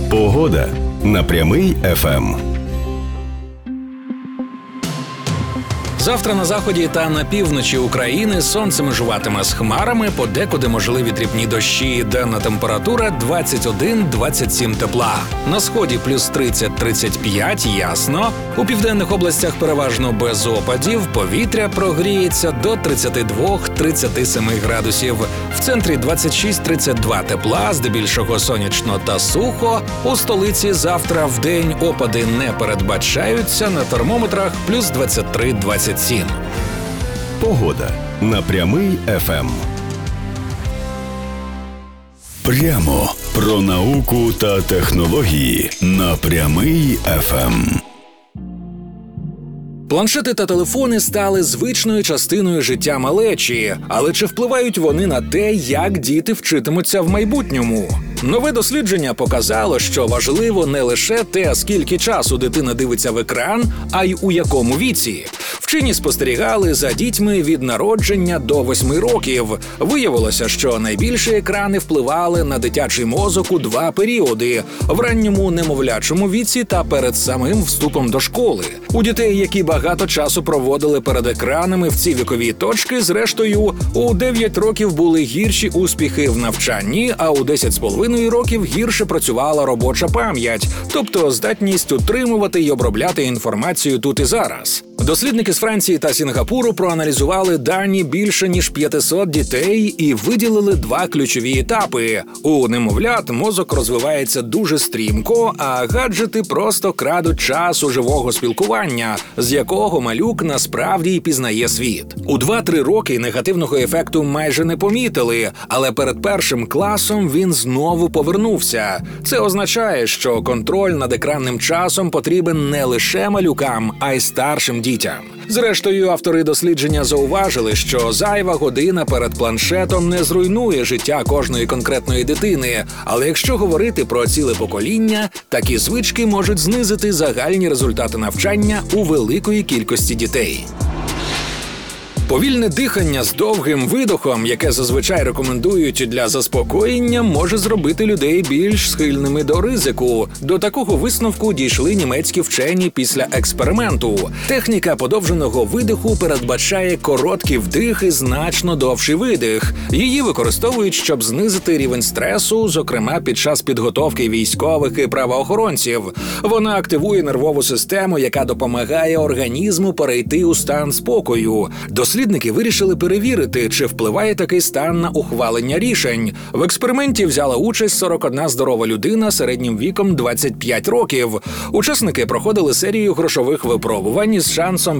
Погода на Прямий ФМ. Завтра на заході та на півночі України сонце межуватиме з хмарами, подекуди можливі дрібні дощі, денна температура 21-27 тепла. На сході плюс 30-35, ясно. У південних областях переважно без опадів, повітря прогріється до 32-37 градусів. В центрі 26-32 тепла, здебільшого сонячно та сухо. У столиці завтра вдень опади не передбачаються, на термометрах плюс 23-27. Погода на Прямий ФМ. Прямо про науку та технології на Прямий ФМ. Планшети та телефони стали звичною частиною життя малечі, але чи впливають вони на те, як діти вчитимуться в майбутньому? Нове дослідження показало, що важливо не лише те, скільки часу дитина дивиться в екран, а й у якому віці. Вчені спостерігали за дітьми від народження до 8 років. Виявилося, що найбільше екрани впливали на дитячий мозок у 2 періоди – в ранньому немовлячому віці та перед самим вступом до школи. У дітей, які багато часу проводили перед екранами в ці вікові точки, зрештою, у 9 років були гірші успіхи в навчанні, а у 10,5 років гірше працювала робоча пам'ять, тобто здатність утримувати й обробляти інформацію тут і зараз. Дослідники з Франції та Сінгапуру проаналізували дані більше ніж 500 дітей і виділили 2 ключові етапи. У немовлят мозок розвивається дуже стрімко, а гаджети просто крадуть час у живого спілкування, з якого малюк насправді й пізнає світ. У 2-3 роки негативного ефекту майже не помітили, але перед першим класом він знову повернувся. Це означає, що контроль над екранним часом потрібен не лише малюкам, а й старшим дітям. Зрештою, автори дослідження зауважили, що зайва година перед планшетом не зруйнує життя кожної конкретної дитини, але якщо говорити про ціле покоління, такі звички можуть знизити загальні результати навчання у великої кількості дітей. Повільне дихання з довгим видохом, яке зазвичай рекомендують для заспокоєння, може зробити людей більш схильними до ризику. До такого висновку дійшли німецькі вчені після експерименту. Техніка подовженого видиху передбачає короткі вдихи, значно довший видих. Її використовують, щоб знизити рівень стресу, зокрема під час підготовки військових і правоохоронців. Вона активує нервову систему, яка допомагає організму перейти у стан спокою. Дослідники вирішили перевірити, чи впливає такий стан на ухвалення рішень. В експерименті взяла участь 41 здорова людина середнім віком 25 років. Учасники проходили серію грошових випробувань з шансом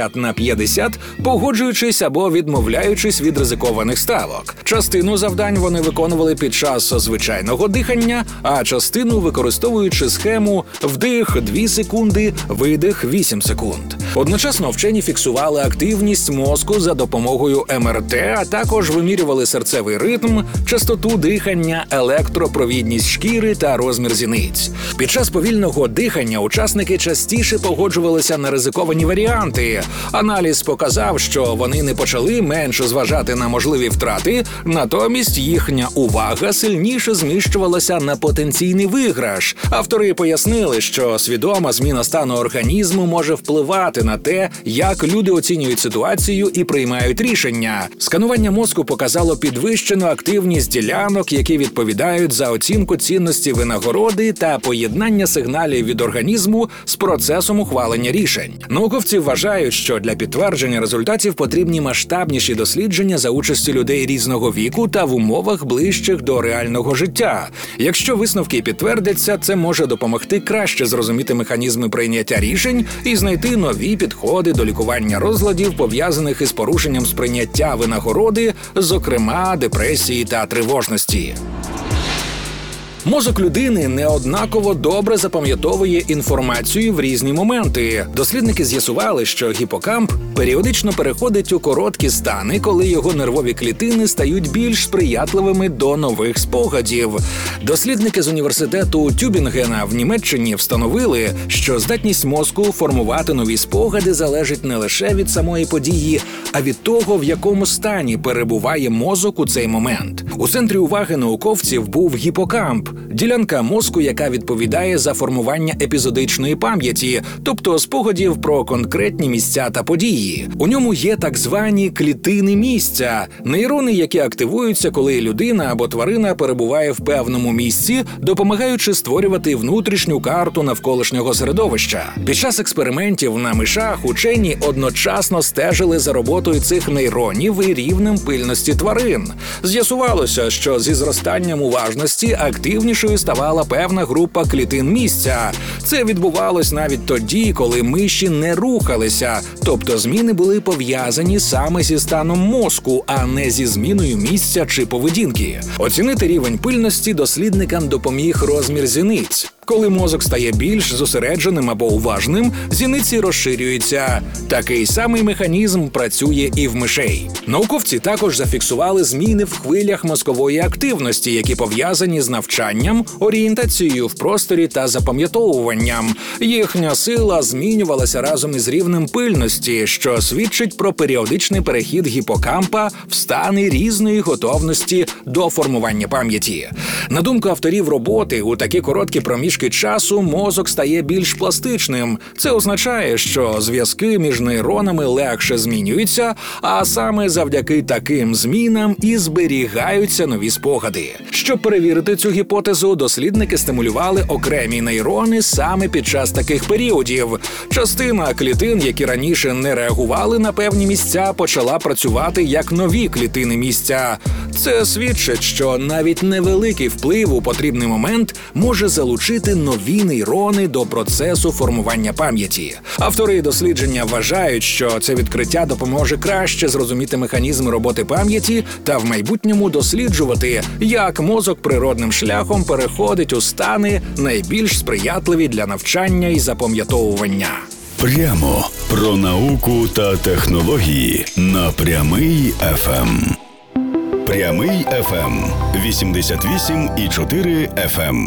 50/50, погоджуючись або відмовляючись від ризикованих ставок. Частину завдань вони виконували під час звичайного дихання, а частину використовуючи схему вдих 2 секунди, видих 8 секунд. Одночасно вчені фіксували активність мозку за допомогою МРТ, а також вимірювали серцевий ритм, частоту дихання, електропровідність шкіри та розмір зіниць. Під час повільного дихання учасники частіше погоджувалися на ризиковані варіанти. Аналіз показав, що вони не почали менше зважати на можливі втрати, натомість їхня увага сильніше зміщувалася на потенційний виграш. Автори пояснили, що свідома зміна стану організму може впливати на те, як люди оцінюють ситуацію і приймають рішення. Сканування мозку показало підвищену активність ділянок, які відповідають за оцінку цінності винагороди та поєднання сигналів від організму з процесом ухвалення рішень. Науковці вважають, що для підтвердження результатів потрібні масштабніші дослідження за участю людей різного віку та в умовах ближчих до реального життя. Якщо висновки підтвердяться, це може допомогти краще зрозуміти механізми прийняття рішень і знайти нові підходи до лікування розладів, пов'язаних із порушенням сприйняття винагороди, зокрема депресії та тривожності. Мозок людини неоднаково добре запам'ятовує інформацію в різні моменти. Дослідники з'ясували, що гіпокамп періодично переходить у короткі стани, коли його нервові клітини стають більш сприятливими до нових спогадів. Дослідники з університету Тюбінгена в Німеччині встановили, що здатність мозку формувати нові спогади залежить не лише від самої події, а від того, в якому стані перебуває мозок у цей момент. У центрі уваги науковців був гіпокамп. ділянка мозку, яка відповідає за формування епізодичної пам'яті, тобто спогадів про конкретні місця та події. У ньому є так звані клітини місця, нейрони, які активуються, коли людина або тварина перебуває в певному місці, допомагаючи створювати внутрішню карту навколишнього середовища. Під час експериментів на мишах учені одночасно стежили за роботою цих нейронів і рівнем пильності тварин. З'ясувалося, що зі зростанням уважності активнішою ставала певна група клітин місця. Це відбувалось навіть тоді, коли миші не рухалися, тобто зміни були пов'язані саме зі станом мозку, а не зі зміною місця чи поведінки. Оцінити рівень пильності дослідникам допоміг розмір зіниць. Коли мозок стає більш зосередженим або уважним, зіниці розширюються. Такий самий механізм працює і в мишей. Науковці також зафіксували зміни в хвилях мозкової активності, які пов'язані з навчанням, орієнтацією в просторі та запам'ятовуванням. Їхня сила змінювалася разом із рівнем пильності, що свідчить про періодичний перехід гіпокампа в стани різної готовності до формування пам'яті. На думку авторів роботи, у такі короткі проміжки часу мозок стає більш пластичним. Це означає, що зв'язки між нейронами легше змінюються, а саме завдяки таким змінам і зберігаються нові спогади. Щоб перевірити цю гіпотезу, дослідники стимулювали окремі нейрони саме під час таких періодів. Частина клітин, які раніше не реагували на певні місця, почала працювати як нові клітини місця. Це свідчить, що навіть невеликий вплив у потрібний момент може залучити нові нейрони до процесу формування пам'яті. Автори дослідження вважають, що це відкриття допоможе краще зрозуміти механізми роботи пам'яті та в майбутньому досліджувати, як мозок природним шляхом переходить у стани найбільш сприятливі для навчання і запам'ятовування. Прямо про науку та технології на Прямий ФМ. Прямий ФМ 88,4 FM.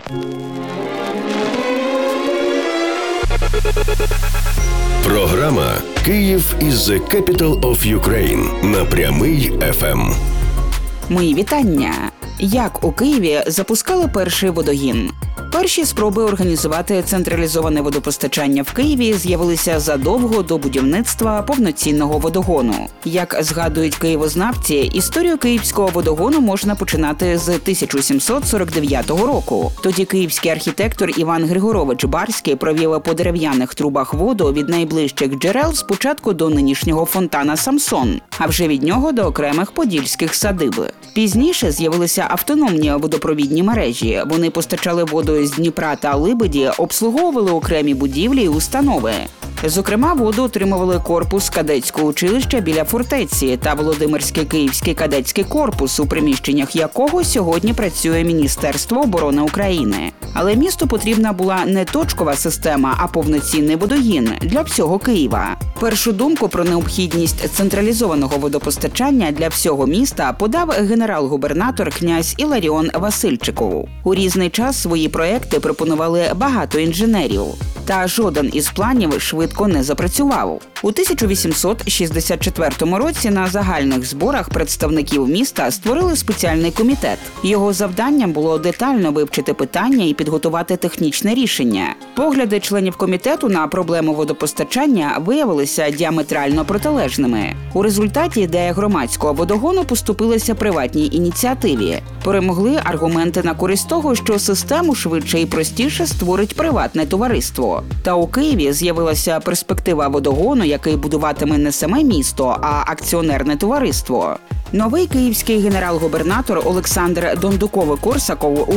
Програма «Київ is the capital of Ukraine» на Прямий ФМ. Мої вітання! Як у Києві запускали перший водогін? Перші спроби організувати централізоване водопостачання в Києві з'явилися задовго до будівництва повноцінного водогону. Як згадують києвознавці, історію київського водогону можна починати з 1749 року. Тоді київський архітектор Іван Григорович Барський провів по дерев'яних трубах воду від найближчих джерел спочатку до нинішнього фонтана Самсон, а вже від нього до окремих подільських садиб. Пізніше з'явилися автономні водопровідні мережі. Вони постачали воду з Дніпра та Либеді, обслуговували окремі будівлі і установи. Зокрема, воду отримували корпус кадетського училища біля фортеці та Володимирський київський кадетський корпус, у приміщеннях якого сьогодні працює Міністерство оборони України. Але місту потрібна була не точкова система, а повноцінний водогін для всього Києва. Першу думку про необхідність централізованого водопостачання для всього міста подав генерал-губернатор князь Іларіон Васильчиков. У різний час свої проекти пропонували багато інженерів. Та жоден із планів швидко не запрацював. У 1864 році на загальних зборах представників міста створили спеціальний комітет. Його завданням було детально вивчити питання і підготувати технічне рішення. Погляди членів комітету на проблему водопостачання виявилися діаметрально протилежними. У результаті ідея громадського водогону поступилася приватній ініціативі. Перемогли аргументи на користь того, що систему швидше і простіше створить приватне товариство. Та у Києві з'явилася перспектива водогону, який будуватиме не саме місто, а акціонерне товариство. Новий київський генерал-губернатор Олександр Дондукович-Корсаков у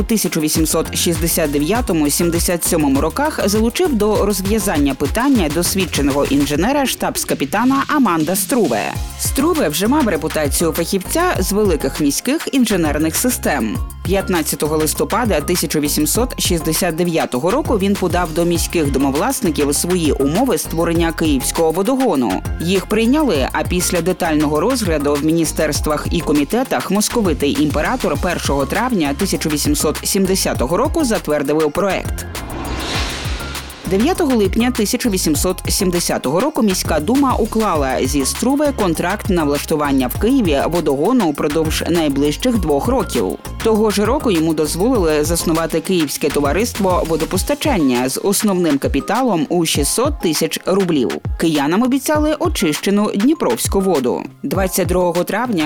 1869-77 роках залучив до розв'язання питання досвідченого інженера штабс-капітана Аманда Струве. Струве вже мав репутацію фахівця з великих міських інженерних систем. 15 листопада 1869 року він подав до міських домовласників свої умови створення київського водогону. Їх прийняли, а після детального розгляду в міністерствах і комітетах московитий імператор 1 травня 1870 року затвердив проект. 9 липня 1870 року міська дума уклала зі Струве контракт на влаштування в Києві водогону упродовж найближчих 2 років. Того ж року йому дозволили заснувати Київське товариство водопостачання з основним капіталом у 600 тисяч рублів. Киянам обіцяли очищену Дніпровську воду. 22 травня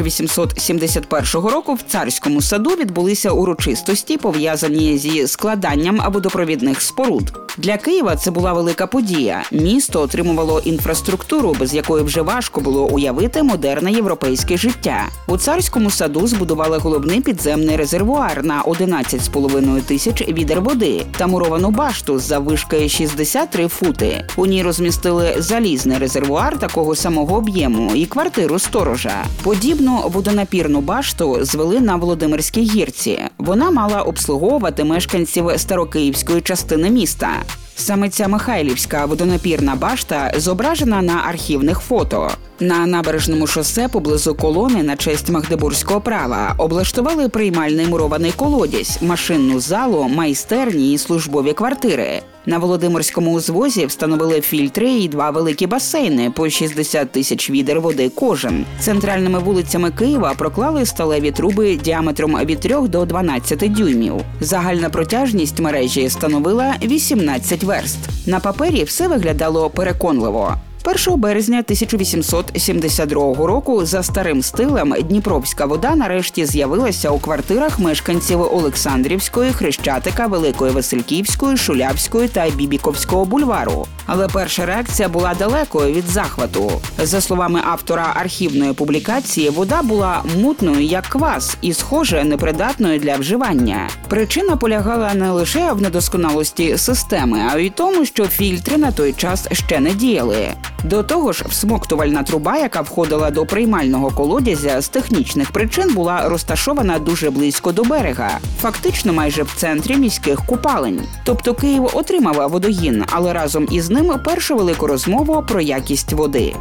1871 року в Царському саду відбулися урочистості, пов'язані зі складанням водопровідних споруд. Для Києва це була велика подія. Місто отримувало інфраструктуру, без якої вже важко було уявити модерне європейське життя. У Царському саду збудували головний підземний резервуар на 11,5 тисяч відер води та муровану башту з заввишки 63 фути. У ній розмістили залізний резервуар такого самого об'єму і квартиру сторожа. Подібну водонапірну башту звели на Володимирській гірці. Вона мала обслуговувати мешканців старокиївської частини міста. Саме ця Михайлівська водонапірна башта зображена на архівних фото. На набережному шосе поблизу колони на честь Магдебурзького права облаштували приймальний мурований колодязь, машинну залу, майстерні і службові квартири. На Володимирському узвозі встановили фільтри і 2 великі басейни по 60 тисяч відер води кожен. Центральними вулицями Києва проклали сталеві труби діаметром від 3 до 12 дюймів. Загальна протяжність мережі становила 18 верст. На папері все виглядало переконливо. 1 березня 1872 року за старим стилем Дніпровська вода нарешті з'явилася у квартирах мешканців Олександрівської, Хрещатика, Великої Васильківської, Шулявської та Бібіковського бульвару. Але перша реакція була далекою від захвату. За словами автора архівної публікації, вода була мутною, як квас, і, схоже, непридатною для вживання. Причина полягала не лише в недосконалості системи, а й тому, що фільтри на той час ще не діяли. До того ж, всмоктувальна труба, яка входила до приймального колодязя, з технічних причин була розташована дуже близько до берега, фактично майже в центрі міських купалень. Тобто Київ отримав водогін, але разом із ним першу велику розмову про якість води.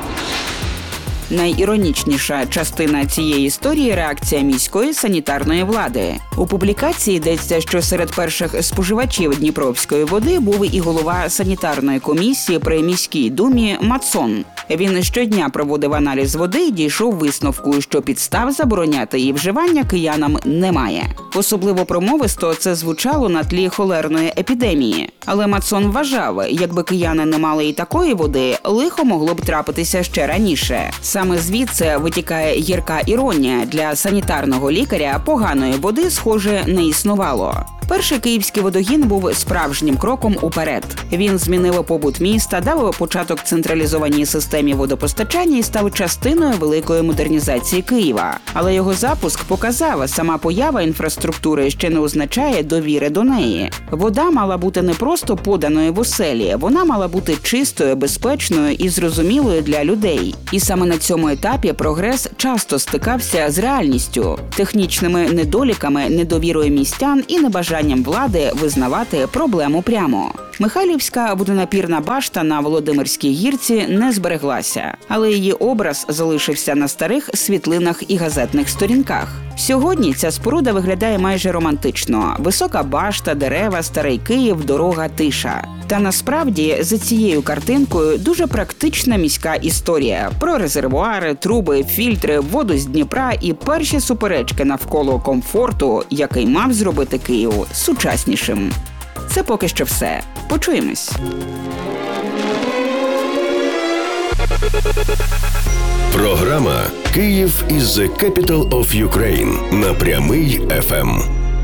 Найіронічніша частина цієї історії – реакція міської санітарної влади. У публікації йдеться, що серед перших споживачів Дніпровської води був і голова санітарної комісії при міській думі Мацон. Він щодня проводив аналіз води і дійшов висновку, що підстав забороняти її вживання киянам немає. Особливо промовисто це звучало на тлі холерної епідемії. Але Мацон вважав, якби кияни не мали і такої води, лихо могло б трапитися ще раніше. Саме звідси витікає гірка іронія. Для санітарного лікаря поганої води, схоже, не існувало. Перший київський водогін був справжнім кроком уперед. Він змінив побут міста, дав початок централізованій системі водопостачання і став частиною великої модернізації Києва. Але його запуск показав, сама поява інфраструктури ще не означає довіри до неї. Вода мала бути не просто поданою в оселі, вона мала бути чистою, безпечною і зрозумілою для людей. І саме на цьому етапі прогрес часто стикався з реальністю, технічними недоліками, недовірою містян і небажанням влади визнавати проблему прямо. Михайлівська водонапірна башта на Володимирській гірці не збереглася, але її образ залишився на старих світлинах і газетних сторінках. Сьогодні ця споруда виглядає майже романтично. Висока башта, дерева, старий Київ, дорога, тиша. Та насправді за цією картинкою дуже практична міська історія про резервуари, труби, фільтри, воду з Дніпра і перші суперечки навколо комфорту, який мав зробити Київ сучаснішим. Це поки що все. Почуємось. Програма «Київ is the capital of Ukraine» на Прямий FM.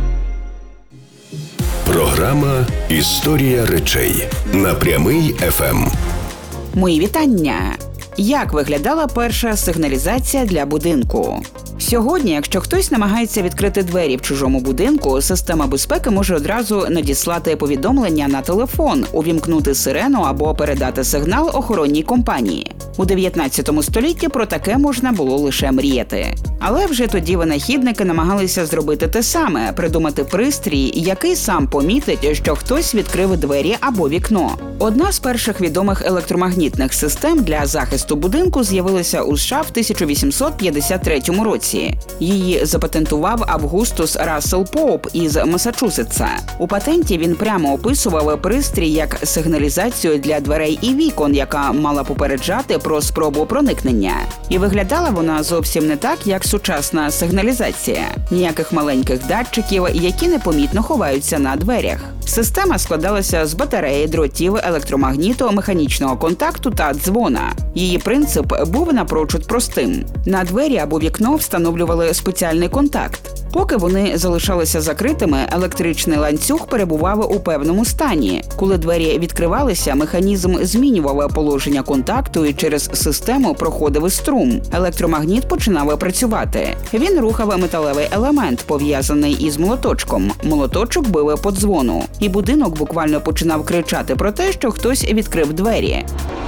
Програма «Історія речей» на Прямий FM. Мої вітання! Як виглядала перша сигналізація для будинку? Сьогодні, якщо хтось намагається відкрити двері в чужому будинку, система безпеки може одразу надіслати повідомлення на телефон, увімкнути сирену або передати сигнал охоронній компанії. У 19 столітті про таке можна було лише мріяти. Але вже тоді винахідники намагалися зробити те саме – придумати пристрій, який сам помітить, що хтось відкрив двері або вікно. Одна з перших відомих електромагнітних систем для захисту будинку з'явилася у США в 1853 році. Її запатентував Августус Рассел Поуп із Масачусетса. У патенті він прямо описував пристрій як сигналізацію для дверей і вікон, яка мала попереджати про спробу проникнення. І виглядала вона зовсім не так, як сучасна сигналізація. Ніяких маленьких датчиків, які непомітно ховаються на дверях. Система складалася з батареї, дротів, електромагніту, механічного контакту та дзвона. Її принцип був напрочуд простим. На двері або вікно встановлювали спеціальний контакт. Поки вони залишалися закритими, електричний ланцюг перебував у певному стані. Коли двері відкривалися, механізм змінював положення контакту і через систему проходив струм. Електромагніт починав працювати. Він рухав металевий елемент, пов'язаний із молоточком. Молоточок бив по дзвону. І будинок буквально починав кричати про те, що хтось відкрив двері.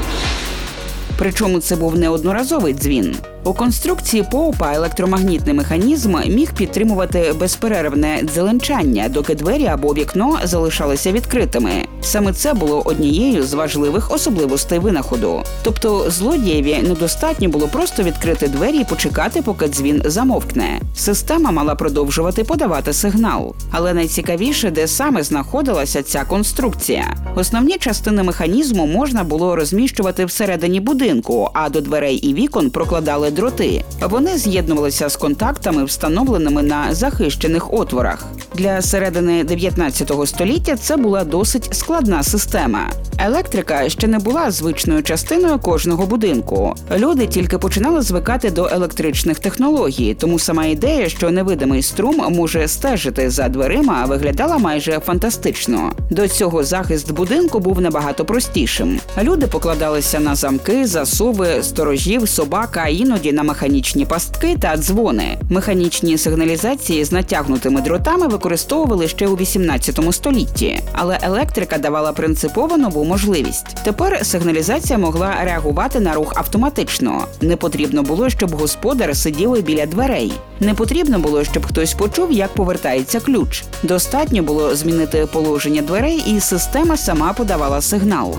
Причому це був не одноразовий дзвін. У конструкції Поупа електромагнітний механізм міг підтримувати безперервне дзеленчання, доки двері або вікно залишалися відкритими. Саме це було однією з важливих особливостей винаходу. Тобто злодієві недостатньо було просто відкрити двері і почекати, поки дзвін замовкне. Система мала продовжувати подавати сигнал. Але найцікавіше, де саме знаходилася ця конструкція. Основні частини механізму можна було розміщувати всередині будинку, а до дверей і вікон прокладали дроти. Вони з'єднувалися з контактами, встановленими на захищених отворах. Для середини 19 століття це була досить складна система. Електрика ще не була звичною частиною кожного будинку. Люди тільки починали звикати до електричних технологій, тому сама ідея, що невидимий струм може стежити за дверима, виглядала майже фантастично. До цього захист будинку був набагато простішим. Люди покладалися на замки, засуви, сторожів, собак, а іноді на механічні пастки та дзвони. Механічні сигналізації з натягнутими дротами використовували ще у 18 столітті. Але електрика давала принципово нову можливість. Тепер сигналізація могла реагувати на рух автоматично. Не потрібно було, щоб господар сидів біля дверей. Не потрібно було, щоб хтось почув, як повертається ключ. Достатньо було змінити положення дверей, і система сама подавала сигнал.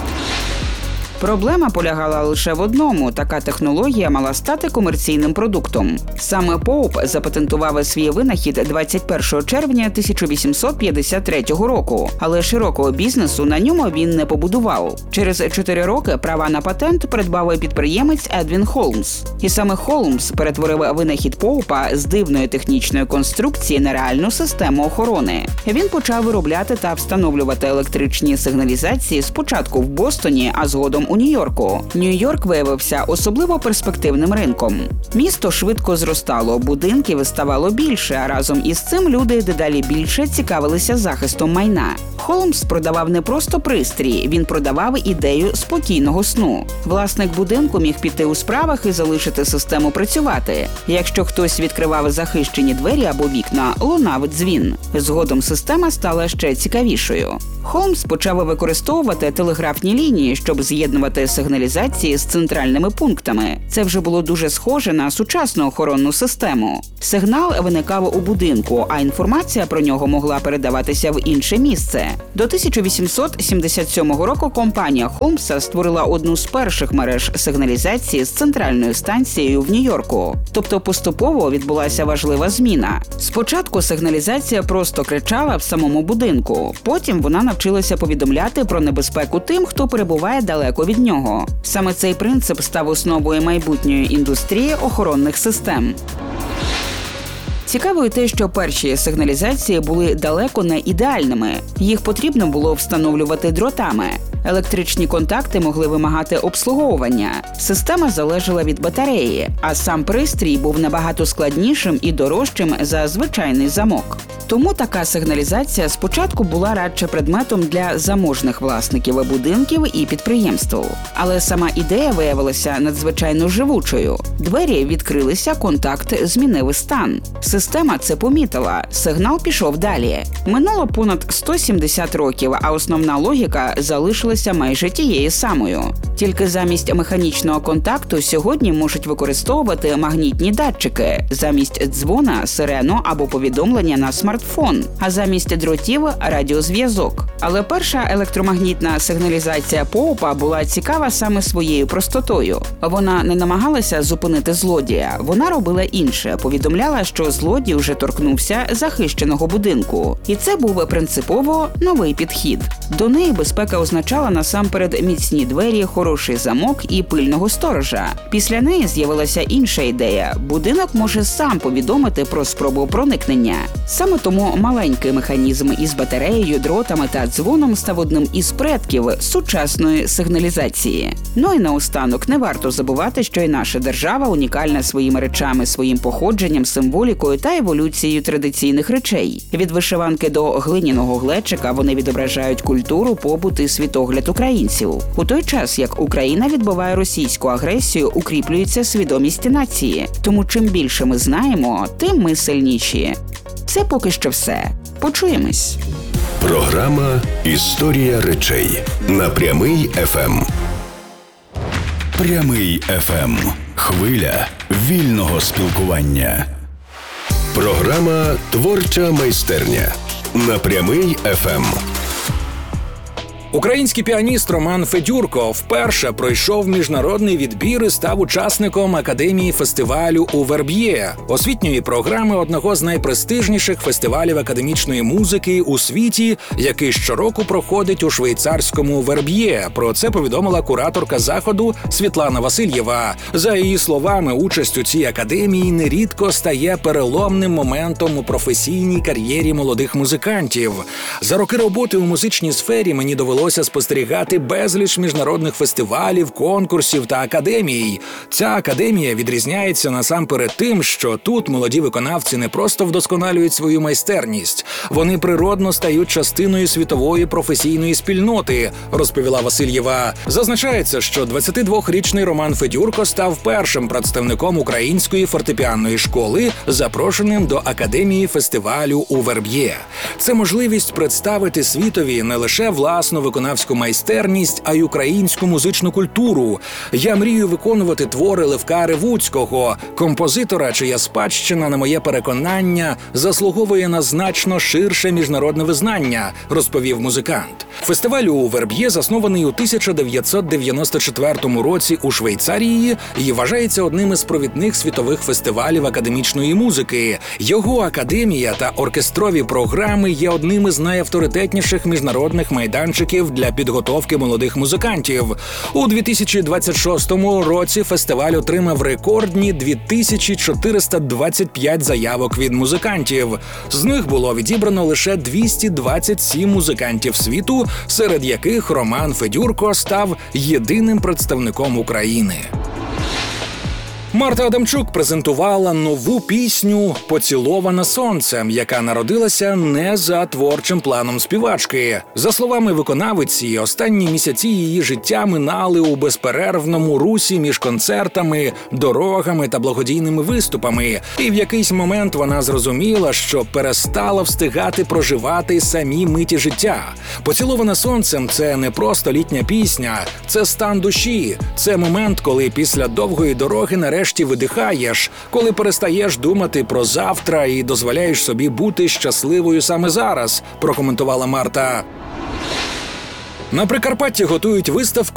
Проблема полягала лише в одному – така технологія мала стати комерційним продуктом. Саме Поуп запатентував свій винахід 21 червня 1853 року, але широкого бізнесу на ньому він не побудував. Через 4 роки права на патент придбав підприємець Едвін Холмс. І саме Холмс перетворив винахід Поупа з дивної технічної конструкції на реальну систему охорони. Він почав виробляти та встановлювати електричні сигналізації спочатку в Бостоні, а згодом у Нью-Йорку. Нью-Йорк виявився особливо перспективним ринком. Місто швидко зростало, будинків ставало більше, а разом із цим люди дедалі більше цікавилися захистом майна. Холмс продавав не просто пристрій, він продавав ідею спокійного сну. Власник будинку міг піти у справах і залишити систему працювати. Якщо хтось відкривав захищені двері або вікна, лунав дзвін. Згодом система стала ще цікавішою. Холмс почав використовувати телеграфні лінії, щоб з'єднувати сигналізації з центральними пунктами. Це вже було дуже схоже на сучасну охоронну систему. Сигнал виникав у будинку, а інформація про нього могла передаватися в інше місце. До 1877 року компанія Холмса створила одну з перших мереж сигналізації з центральною станцією в Нью-Йорку. Тобто поступово відбулася важлива зміна. Спочатку сигналізація просто кричала в самому будинку, потім вона навчилася повідомляти про небезпеку тим, хто перебуває далеко від нього. Саме цей принцип став основою майбутньої індустрії охоронних систем. Цікаво й те, що перші сигналізації були далеко не ідеальними. Їх потрібно було встановлювати дротами. Електричні контакти могли вимагати обслуговування. Система залежала від батареї, а сам пристрій був набагато складнішим і дорожчим за звичайний замок. Тому така сигналізація спочатку була радше предметом для заможних власників будинків і підприємств. Але сама ідея виявилася надзвичайно живучою. Двері відкрилися, контакт змінив стан. Система це помітила, сигнал пішов далі. Минуло понад 170 років, а основна логіка залишилася майже тією самою. Тільки замість механічного контакту сьогодні можуть використовувати магнітні датчики, замість дзвона – сирену або повідомлення на смартфон, а замість дротів – радіозв'язок. Але перша електромагнітна сигналізація Поупа була цікава саме своєю простотою. Вона не намагалася зупинити злодія, вона робила інше – повідомляла, що злодій вже торкнувся захищеного будинку. І це був принципово новий підхід. До неї безпека означала насамперед міцні двері, хорошу хороший замок і пильного сторожа. Після неї з'явилася інша ідея – будинок може сам повідомити про спробу проникнення. Саме тому маленький механізм із батареєю, дротами та дзвоном став одним із предків сучасної сигналізації. Ну і наостанок, не варто забувати, що і наша держава унікальна своїми речами, своїм походженням, символікою та еволюцією традиційних речей. Від вишиванки до глиняного глечика вони відображають культуру, побут і світогляд українців. У той час, як Україна відбиває російську агресію, укріплюється свідомість нації. Тому чим більше ми знаємо, тим ми сильніші. Це поки що все. Почуємось. Програма «Історія речей» на Прямий ФМ. Прямий ФМ. Хвиля вільного спілкування. Програма «Творча майстерня» на Прямий ФМ. Український піаніст Роман Федюрко вперше пройшов міжнародний відбір і став учасником Академії фестивалю у Верб'є, освітньої програми одного з найпрестижніших фестивалів академічної музики у світі, який щороку проходить у швейцарському Верб'є. Про це повідомила кураторка заходу Світлана Васильєва. За її словами, участь у цій академії нерідко стає переломним моментом у професійній кар'єрі молодих музикантів. За роки роботи у музичній сфері мені довелося спостерігати безліч міжнародних фестивалів, конкурсів та академій. Ця академія відрізняється насамперед тим, що тут молоді виконавці не просто вдосконалюють свою майстерність, вони природно стають частиною світової професійної спільноти, розповіла Васильєва. Зазначається, що 22-річний Роман Федюрко став першим представником української фортепіанної школи, запрошеним до Академії фестивалю у Верб'є. Це можливість представити світові не лише власну виконавську майстерність, а й українську музичну культуру. Я мрію виконувати твори Левка Ревуцького, композитора, чия спадщина, на моє переконання, заслуговує на значно ширше міжнародне визнання, розповів музикант. Фестиваль у Верб'є заснований у 1994 році у Швейцарії і вважається одним із провідних світових фестивалів академічної музики. Його академія та оркестрові програми є одним із найавторитетніших міжнародних майданчиків для підготовки молодих музикантів. У 2026 році фестиваль отримав рекордні 2425 заявок від музикантів. З них було відібрано лише 227 музикантів світу, серед яких Роман Федюрко став єдиним представником України. Марта Адамчук презентувала нову пісню «Поцілована сонцем», яка народилася не за творчим планом співачки. За словами виконавиці, останні місяці її життя минали у безперервному русі між концертами, дорогами та благодійними виступами. І в якийсь момент вона зрозуміла, що перестала встигати проживати самі миті життя. «Поцілована сонцем» – це не просто літня пісня, це стан душі. Це момент, коли після довгої дороги нарешті видихаєш, коли перестаєш думати про завтра і дозволяєш собі бути щасливою саме зараз, прокоментувала Марта. На Прикарпатті готують виставку